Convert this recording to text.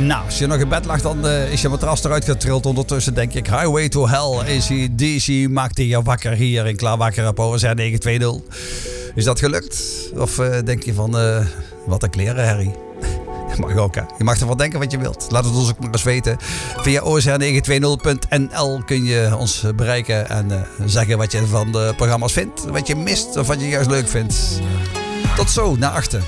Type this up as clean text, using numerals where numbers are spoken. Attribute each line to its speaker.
Speaker 1: Nou, als je nog in bed lag, dan is je matras eruit getrild. Ondertussen denk ik, Highway to Hell, AC/DC maakte je wakker hier in Klaarwakker op OSR 920. Is dat gelukt? Of denk je van, wat een kleren, Harry? Mag ook, hè? Je mag ervan denken wat je wilt. Laat het ons ook maar eens weten. Via osr920.nl kun je ons bereiken en zeggen wat je van de programma's vindt. Wat je mist of wat je juist leuk vindt. Tot zo, naar achter.